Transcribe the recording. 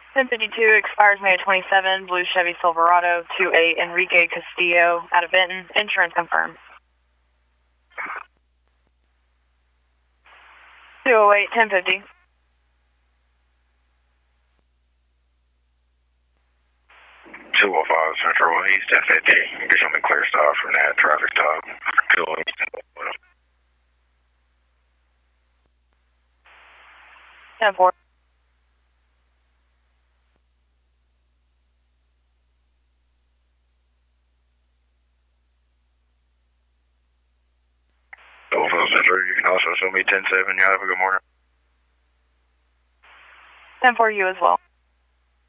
1052 expires May 27, blue Chevy Silverado to a Enrique Castillo out of Benton. Insurance confirmed. 208, 1050. Central East, 1050. Get something clear stop from that traffic stop. 10-4. Central, you can also show me 10-7. You have a good morning. 10-4, you as well.